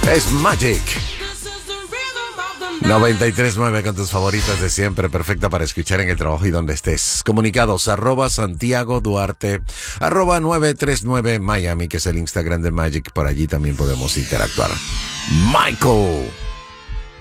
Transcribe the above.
Es Magic 93.9 con tus favoritas de siempre, perfecta para escuchar en el trabajo y donde estés. Comunicados @Santiago Duarte, @939 Miami, que es el Instagram de Magic. Por allí también podemos interactuar. Michael